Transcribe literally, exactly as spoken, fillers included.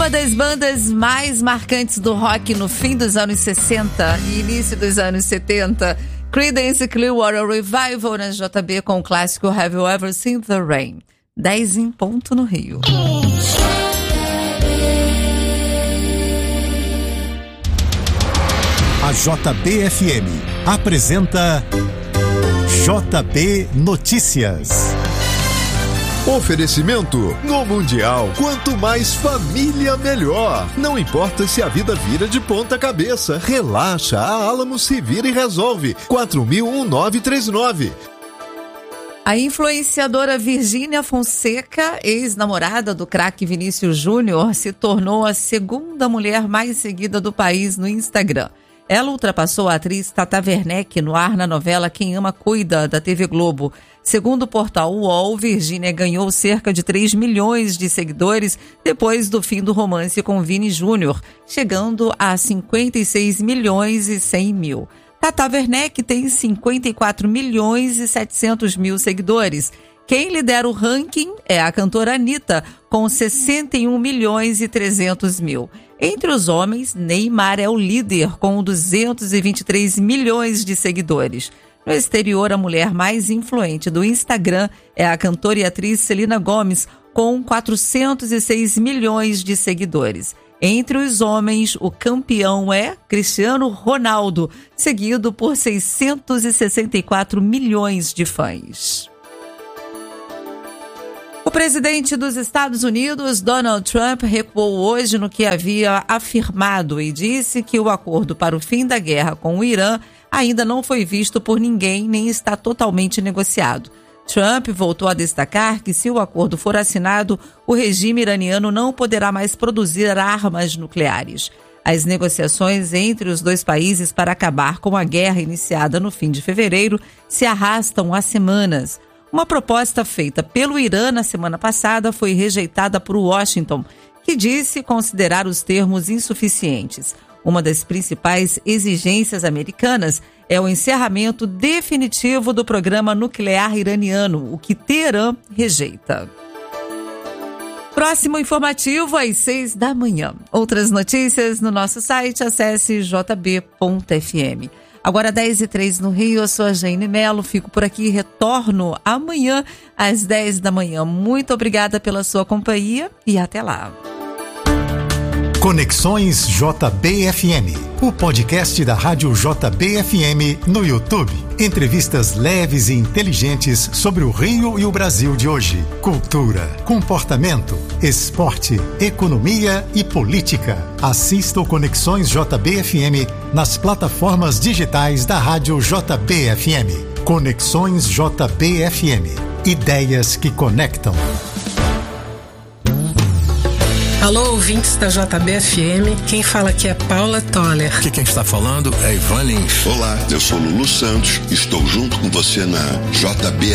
Uma das bandas mais marcantes do rock no fim dos anos sessenta e início dos anos setenta, Creedence Clearwater Revival na J B com o clássico Have You Ever Seen the Rain? dez em ponto no Rio. A J B F M apresenta J B Notícias. Oferecimento: no Mundial, quanto mais família, melhor. Não importa se a vida vira de ponta cabeça, relaxa, a Alamo se vira e resolve. quatro mil nove três nove. A influenciadora Virgínia Fonseca, ex-namorada do craque Vinícius Júnior, se tornou a segunda mulher mais seguida do país no Instagram. Ela ultrapassou a atriz Tata Werneck no ar na novela Quem Ama Cuida, da T V Globo. Segundo o portal U O L, Virgínia ganhou cerca de três milhões de seguidores depois do fim do romance com Vini Júnior, chegando a cinquenta e seis milhões e cem mil. Tata Werneck tem cinquenta e quatro milhões e setecentos mil seguidores. Quem lidera o ranking é a cantora Anitta, com sessenta e um milhões e trezentos mil. Entre os homens, Neymar é o líder, com duzentos e vinte e três milhões de seguidores. No exterior, a mulher mais influente do Instagram é a cantora e atriz Selena Gomez, com quatrocentos e seis milhões de seguidores. Entre os homens, o campeão é Cristiano Ronaldo, seguido por seiscentos e sessenta e quatro milhões de fãs. O presidente dos Estados Unidos, Donald Trump, recuou hoje no que havia afirmado e disse que o acordo para o fim da guerra com o Irã ainda não foi visto por ninguém nem está totalmente negociado. Trump voltou a destacar que, se o acordo for assinado, o regime iraniano não poderá mais produzir armas nucleares. As negociações entre os dois países para acabar com a guerra iniciada no fim de fevereiro se arrastam há semanas. Uma proposta feita pelo Irã na semana passada foi rejeitada por Washington, que disse considerar os termos insuficientes. Uma das principais exigências americanas é o encerramento definitivo do programa nuclear iraniano, o que Teherã rejeita. Próximo informativo às seis da manhã. Outras notícias no nosso site, acesse j b ponto f m. Agora dez e três no Rio, eu sou a Jane Mello, fico por aqui e retorno amanhã às dez da manhã. Muito obrigada pela sua companhia e até lá. Conexões J B F M, o podcast da Rádio J B F M no YouTube. Entrevistas leves e inteligentes sobre o Rio e o Brasil de hoje. Cultura, comportamento, esporte, economia e política. Assista o Conexões J B F M nas plataformas digitais da Rádio J B F M. Conexões J B F M. Ideias que conectam. Alô, ouvintes da J B F M, quem fala aqui é Paula Toller. Aqui quem está falando é Ivan Lins. Olá, eu sou Lulu Santos, estou junto com você na J B